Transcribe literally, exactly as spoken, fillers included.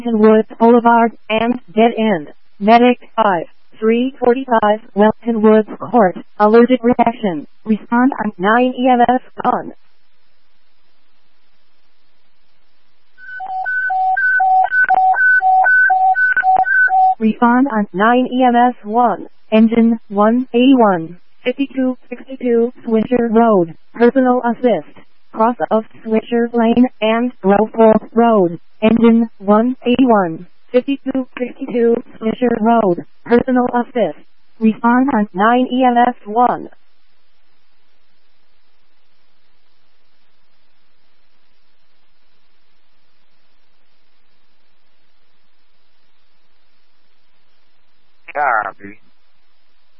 Wellington Boulevard and dead end. Medic five three forty-five Wellington Woods Court. Allergic reaction. Respond on nine E M S on. Respond on nine E M S one. Engine one eighty-one. fifty-two sixty-two Swisher Road. Personal assist. Cross of Swisher Lane and Grove Road. Engine one eighty-one. fifty-two sixty-two Swisher Road. Personal assist. Respond on nine E M S one. Copy.